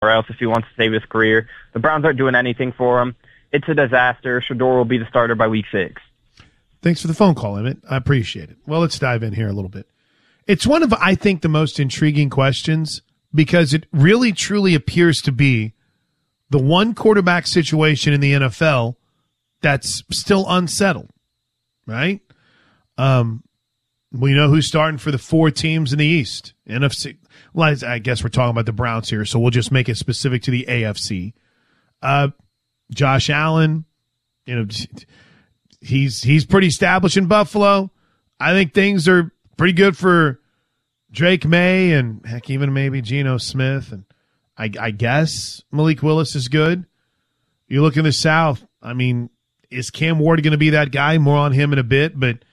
or else if he wants to save his career. The Browns aren't doing anything for him. It's a disaster. Shedeur will be the starter by week 6. Thanks for the phone call, Emmett. I appreciate it. Well, let's dive in here a little bit. It's one of, I think, the most intriguing questions because it really, truly appears to be the one quarterback situation in the NFL that's still unsettled, right? We know who's starting for the 4 teams in the East. NFC. Well, I guess we're talking about the Browns here, so we'll just make it specific to the AFC. Josh Allen, he's pretty established in Buffalo. I think things are pretty good for Drake May and heck, even maybe Geno Smith, and I guess Malik Willis is good. You look in the South. I mean, is Cam Ward going to be that guy? More on him in a bit, but